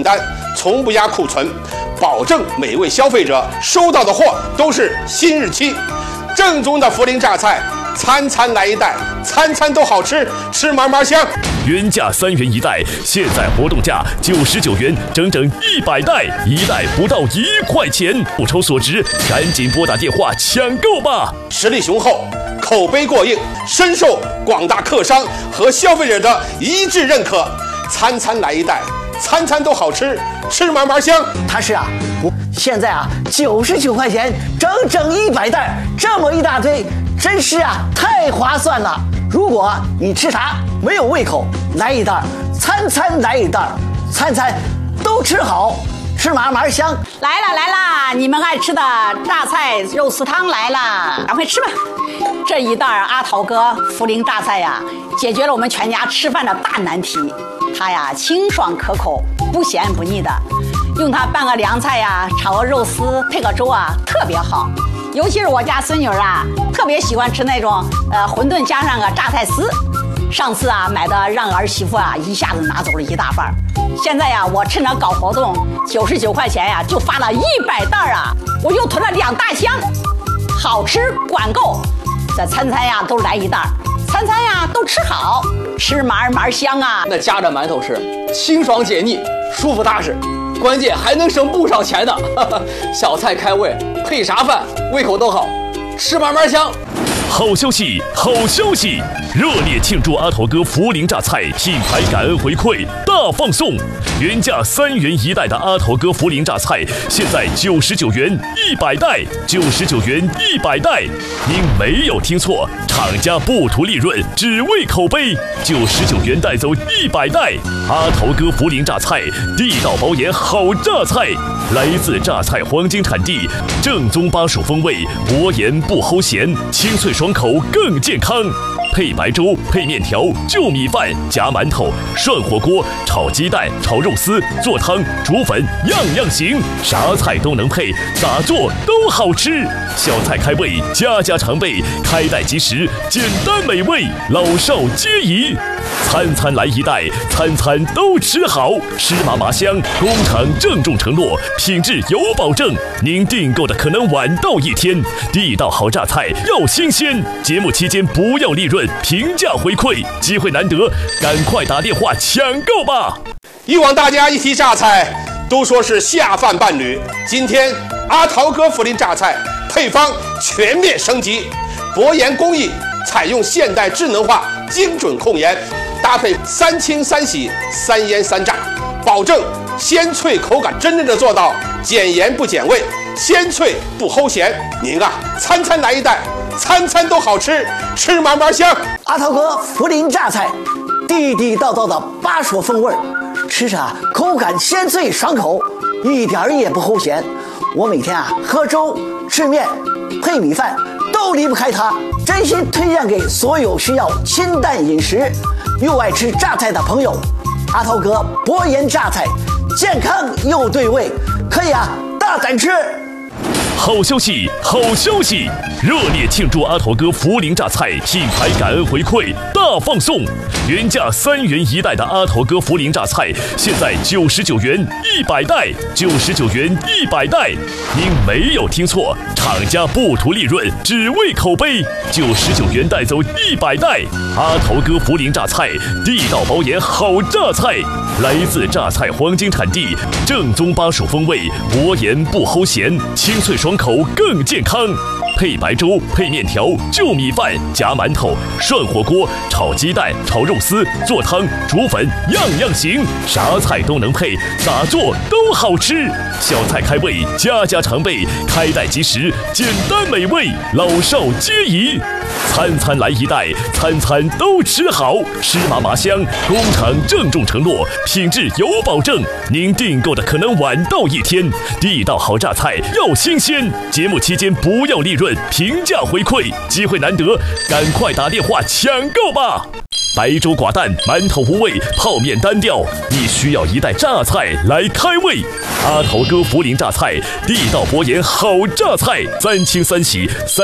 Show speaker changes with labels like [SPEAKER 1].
[SPEAKER 1] 单，从不压库存，保证每位消费者收到的货都是新日期。正宗的涪陵榨菜，餐餐来一袋，餐餐都好吃，吃嘛嘛香。
[SPEAKER 2] 原价3元一袋，现在活动价99元，整整100袋，一袋不到1块钱，不抽所值，赶紧拨打电话抢购吧！
[SPEAKER 1] 实力雄厚，口碑过硬，深受广大客商和消费者的一致认可。餐餐来一袋，餐餐都好吃，吃嘛嘛香。
[SPEAKER 3] 它是现在99块钱，整整100袋，这么一大堆，真是太划算了。如果你吃啥没有胃口，来一袋，餐餐来一袋，餐餐都吃好，吃嘛嘛香。
[SPEAKER 4] 来啦，你们爱吃的榨菜肉丝汤来了，赶快吃吧。这一袋阿桃哥涪陵榨菜解决了我们全家吃饭的大难题。它清爽可口，不咸不腻的，用它拌个凉菜炒个肉丝，配个粥特别好。尤其是我家孙女特别喜欢吃那种馄饨加上个榨菜丝。上次买的让儿媳妇一下子拿走了1大半。现在我趁着搞活动，99块钱就发了100袋我又囤了2大箱，好吃管够。这餐餐都来一袋，餐餐都吃好，吃嘛嘛香
[SPEAKER 5] 那夹着馒头吃，清爽解腻，舒服踏实，关键还能省不少钱呢。小菜开胃，配啥饭胃口都好，吃嘛嘛香。
[SPEAKER 2] 好消息，好消息！热烈庆祝阿桃哥涪陵榨菜品牌感恩回馈大放送！原价3元一袋的阿桃哥涪陵榨菜，现在99元100袋，99元100袋。您没有听错，厂家不图利润，只为口碑，99元带走100袋。阿桃哥涪陵榨菜，地道保研好榨菜，来自榨菜黄金产地，正宗巴蜀风味，薄盐不齁咸，清脆爽口更健康。配白粥，配面条，就米饭，夹馒头，涮火锅，炒鸡蛋，炒肉丝，做汤，煮粉，样样行，啥菜都能配，咋做都好吃。小菜开胃，家家常备，开袋即食，简单美味，老少皆宜。餐餐来一袋，餐餐都吃好，吃嘛嘛香。工厂郑重承诺，品质有保证。您订购的可能晚到1天，地道好榨菜要新鲜。节目期间不要利润，平价回馈，机会难得，赶快打电话抢购吧！
[SPEAKER 1] 以往大家一提榨菜，都说是下饭伴侣。今天阿桃哥涪陵榨菜配方全面升级，薄盐工艺采用现代智能化精准控盐，搭配3清3洗3腌3炸，保证鲜脆口感，真正的做到减盐不减味，鲜脆不齁咸。您餐餐来一袋，餐餐都好吃，吃嘛嘛香。
[SPEAKER 3] 阿桃哥涪陵榨菜，地地道道的巴蜀风味，吃着口感鲜脆爽口，一点也不齁咸。我每天喝粥、吃面、配米饭都离不开它，真心推荐给所有需要清淡饮食又爱吃榨菜的朋友。阿桃哥薄盐榨菜，健康又对味，可以大胆吃。
[SPEAKER 2] 好消息，好消息！热烈庆祝阿桃哥涪陵榨菜品牌感恩回馈大放送！原价3元一袋的阿桃哥涪陵榨菜，现在99元100袋，99元100袋。您没有听错，厂家不图利润，只为口碑，99元带走100袋。阿桃哥涪陵榨菜，地道保研好榨菜，来自榨菜黄金产地，正宗巴蜀风味，薄盐不齁咸，清脆爽口更健康。配白粥，配面条，就米饭，夹馒头，涮火锅，炒鸡蛋，炒肉丝，做汤，煮粉，样样行，啥菜都能配，咋做都好吃。小菜开胃，家家常备，开袋即食，简单美味，老少皆宜。餐餐来一袋，餐餐都吃好，吃嘛嘛香。工厂郑重承诺，品质有保证。您订购的可能晚到1天，地道好榨菜要新鲜。节目期间不要利润，平价回馈，机会难得，赶快打电话抢购吧！白粥寡淡，馒头无味，泡面单调，你需要一袋榨菜来开胃。阿桃哥涪陵榨菜，地道薄盐好榨菜，3清3洗3